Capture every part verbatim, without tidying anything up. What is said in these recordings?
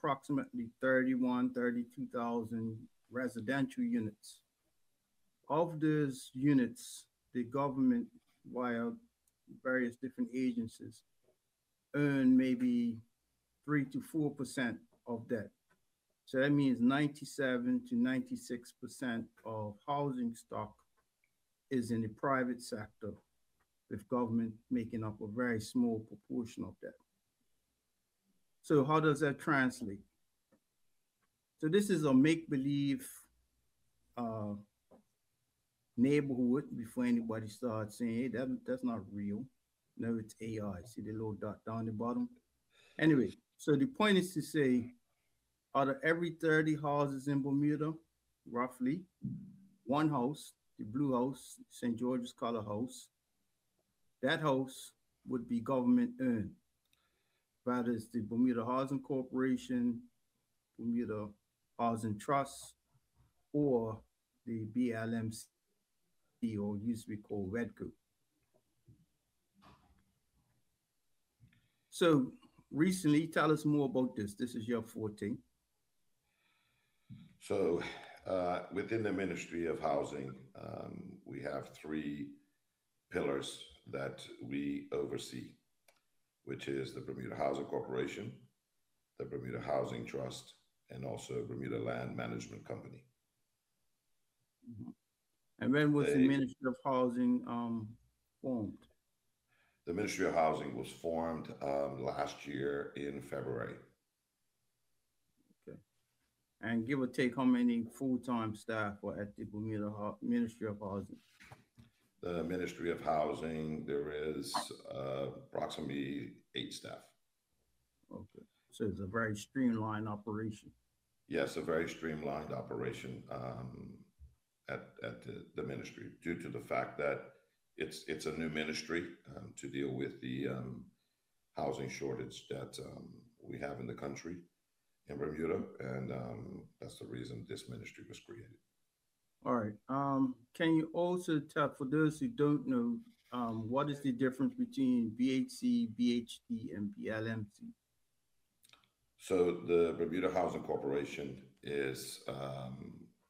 approximately thirty-one, thirty-two thousand residential units. Of those units, the government, via various different agencies, earn maybe three to four percent of that. So that means ninety-seven to ninety-six percent of housing stock is in the private sector, with government making up a very small proportion of that. So how does that translate? So this is a make-believe uh, neighborhood before anybody starts saying, hey, that, that's not real. No, it's A I. See the little dot down the bottom? Anyway, so the point is to say, out of every thirty houses in Bermuda, roughly, one house, the blue house, Saint George's Color House, that house would be government owned. Whether it's the Bermuda Housing Corporation, Bermuda Housing Trust, or the B L M C, or used to be called WEDCO. So recently, tell us more about this. This is your forte. So, uh, within the Ministry of Housing, um, we have three pillars that we oversee, which is the Bermuda Housing Corporation, the Bermuda Housing Trust, and also Bermuda Land Management Company. Mhm. And when was the They, Ministry of Housing um, formed? the Ministry of Housing was formed um, last year in February. Okay. And give or take, how many full-time staff were at the Bermuda Ho- Ministry of Housing? The Ministry of Housing, there is uh, approximately eight staff. Okay. So it's a very streamlined operation. Yes, a very streamlined operation um, at, at the, the ministry due to the fact that it's it's a new ministry um, to deal with the um, housing shortage that um, we have in the country in Bermuda, and um, that's the reason this ministry was created. All right. Um, can you also tell, for those who don't know, um, what is the difference between B H C, B H D, and B L M C? So the Bermuda Housing Corporation is um,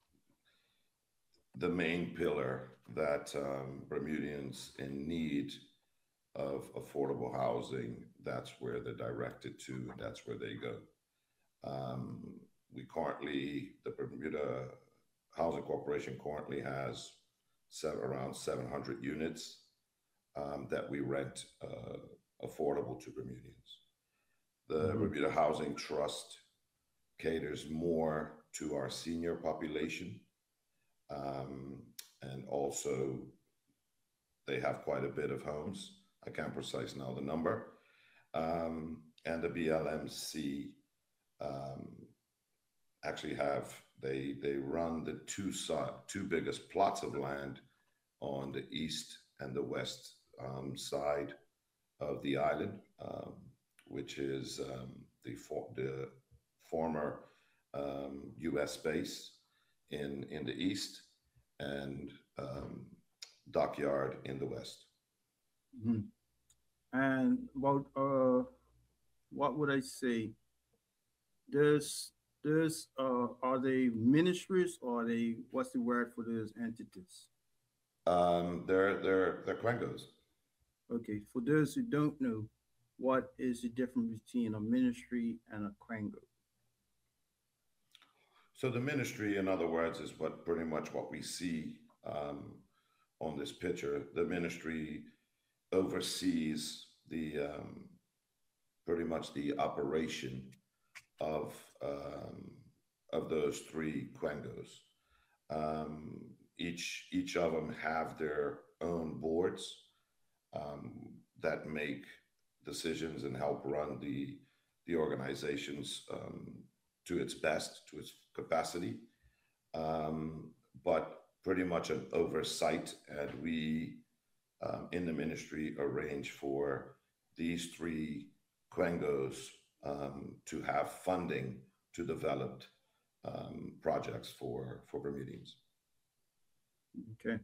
the main pillar that um, Bermudians in need of affordable housing, that's where they're directed to, and that's where they go. Um, we currently, the Bermuda Housing Corporation currently has seven, around seven hundred units um, that we rent uh, affordable to Bermudians. The Mm-hmm. Bermuda Housing Trust caters more to our senior population. Um, and also, they have quite a bit of homes. I can't precise now the number. Um, and the B L M C um, actually have, they, they run the two, side, two biggest plots of land on the east and the west um, side of the island, um, which is um, the, for, the former um, U S base in, in the east and um, Dockyard in the west. Mm-hmm. And about uh, what would I say? There's there's uh, are they ministries, or are they, what's the word for those entities? Um, they're, they're, they're Quangos. Okay, for those who don't know, what is the difference between a ministry and a quango? So the ministry, in other words, is what pretty much what we see um, on this picture. The ministry oversees the um, pretty much the operation of um, of those three Quangos. Um, each each of them have their own boards um, that make decisions and help run the the organizations um, to its best, to its capacity. Um, but pretty much an oversight, and we um, in the ministry arrange for these three Quangos um, to have funding to develop um, projects for, for Bermudians. Okay,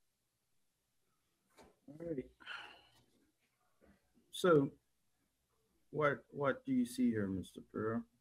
all right. So what what do you see here, mister Pereira?